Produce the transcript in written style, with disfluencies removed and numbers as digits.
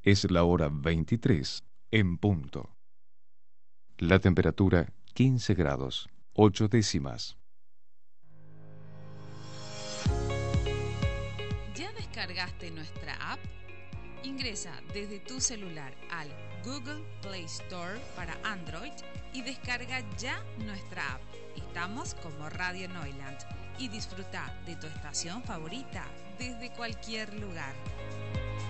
Es la hora 23 en punto. La temperatura 15 grados, 8 décimas. ¿Ya descargaste nuestra app? Ingresa desde tu celular al Google Play Store para Android y descarga ya nuestra app. Estamos como Radio Neuland y disfruta de tu estación favorita desde cualquier lugar.